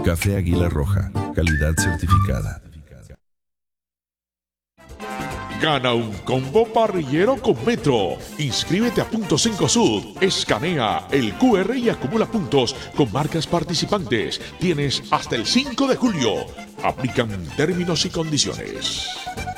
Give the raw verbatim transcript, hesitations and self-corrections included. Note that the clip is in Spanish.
Café Águila Roja, calidad certificada. Gana un combo parrillero con Metro. Inscríbete a Punto cinco Sud. Escanea el Q R y acumula puntos con marcas participantes. Tienes hasta el cinco de julio. Aplican términos y condiciones.